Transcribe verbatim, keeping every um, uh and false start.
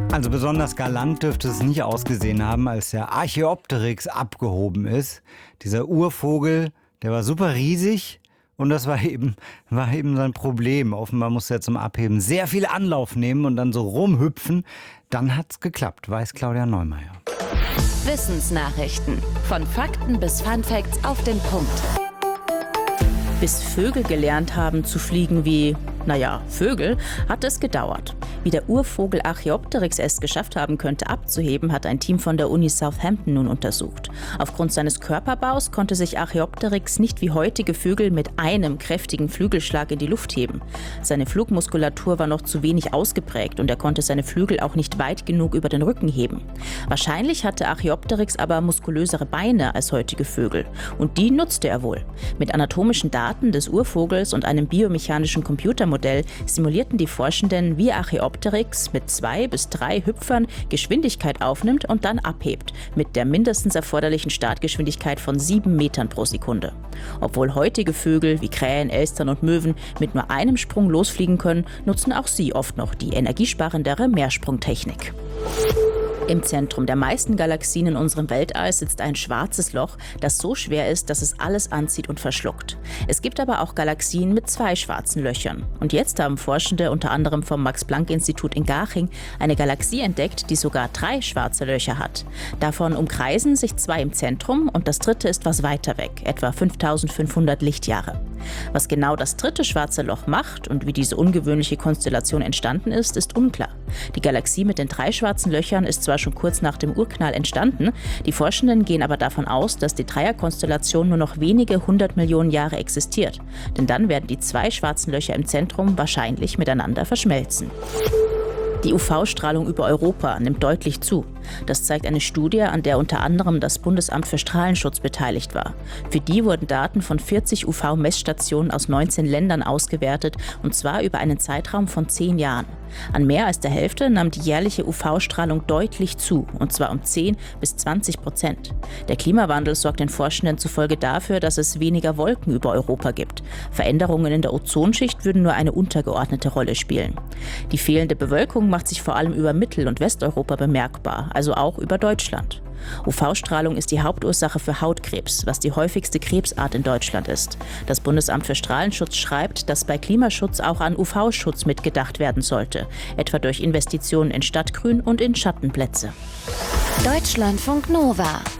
Also besonders galant dürfte es nicht ausgesehen haben, als der Archaeopteryx abgehoben ist. Dieser Urvogel, der war super riesig und das war eben, war eben sein Problem. Offenbar musste er zum Abheben sehr viel Anlauf nehmen und dann so rumhüpfen. Dann hat's geklappt, weiß Claudia Neumeier. Wissensnachrichten. Von Fakten bis Funfacts auf den Punkt. Bis Vögel gelernt haben zu fliegen wie, naja, Vögel, hat es gedauert. Wie der Urvogel Archaeopteryx es geschafft haben könnte abzuheben, hat ein Team von der Uni Southampton nun untersucht. Aufgrund seines Körperbaus konnte sich Archaeopteryx nicht wie heutige Vögel mit einem kräftigen Flügelschlag in die Luft heben. Seine Flugmuskulatur war noch zu wenig ausgeprägt und er konnte seine Flügel auch nicht weit genug über den Rücken heben. Wahrscheinlich hatte Archaeopteryx aber muskulösere Beine als heutige Vögel und die nutzte er wohl. Mit anatomischen Daten des Urvogels und einem biomechanischen Computermodell simulierten die Forschenden, wie Archaeopteryx mit zwei bis drei Hüpfern Geschwindigkeit aufnimmt und dann abhebt, mit der mindestens erforderlichen Startgeschwindigkeit von sieben Metern pro Sekunde. Obwohl heutige Vögel wie Krähen, Elstern und Möwen mit nur einem Sprung losfliegen können, nutzen auch sie oft noch die energiesparendere Mehrsprungtechnik. Im Zentrum der meisten Galaxien in unserem Weltall sitzt ein schwarzes Loch, das so schwer ist, dass es alles anzieht und verschluckt. Es gibt aber auch Galaxien mit zwei schwarzen Löchern. Und jetzt haben Forschende unter anderem vom Max-Planck-Institut in Garching eine Galaxie entdeckt, die sogar drei schwarze Löcher hat. Davon umkreisen sich zwei im Zentrum und das dritte ist was weiter weg, etwa fünftausendfünfhundert Lichtjahre. Was genau das dritte schwarze Loch macht und wie diese ungewöhnliche Konstellation entstanden ist, ist unklar. Die Galaxie mit den drei schwarzen Löchern ist zwar schon kurz nach dem Urknall entstanden, die Forschenden gehen aber davon aus, dass die Dreierkonstellation nur noch wenige hundert Millionen Jahre existiert. Denn dann werden die zwei schwarzen Löcher im Zentrum wahrscheinlich miteinander verschmelzen. Die U V-Strahlung über Europa nimmt deutlich zu. Das zeigt eine Studie, an der unter anderem das Bundesamt für Strahlenschutz beteiligt war. Für die wurden Daten von vierzig U V-Messstationen aus neunzehn Ländern ausgewertet, und zwar über einen Zeitraum von zehn Jahren. An mehr als der Hälfte nahm die jährliche U V-Strahlung deutlich zu, und zwar um zehn bis zwanzig Prozent. Der Klimawandel sorgt den Forschenden zufolge dafür, dass es weniger Wolken über Europa gibt. Veränderungen in der Ozonschicht würden nur eine untergeordnete Rolle spielen. Die fehlende Bewölkung macht sich vor allem über Mittel- und Westeuropa bemerkbar, also auch über Deutschland. U V-Strahlung ist die Hauptursache für Hautkrebs, was die häufigste Krebsart in Deutschland ist. Das Bundesamt für Strahlenschutz schreibt, dass bei Klimaschutz auch an U V-Schutz mitgedacht werden sollte, etwa durch Investitionen in Stadtgrün und in Schattenplätze. Deutschlandfunk Nova